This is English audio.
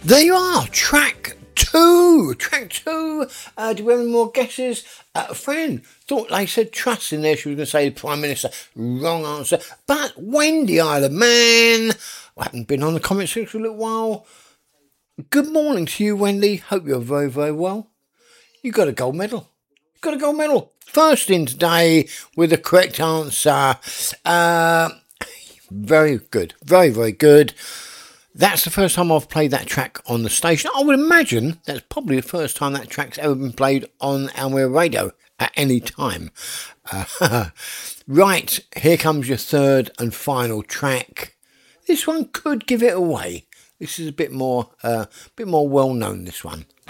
There you are, track two. Track two. Do we have any more guesses? A friend thought they said Truss in there. She was going to say the Prime Minister. Wrong answer. But Wendy Isle of Man. I haven't been on the comment section for a little while. Good morning to you, Wendy. Hope you're very, very well. You got a gold medal. Got a gold medal. First in today with the correct answer. Very good. Very, very good. That's the first time I've played that track on the station. I would imagine that's probably the first time that track's ever been played on Elmere Radio at any time. Right, here comes your third and final track. This one could give it away. This is a bit more well known, this one.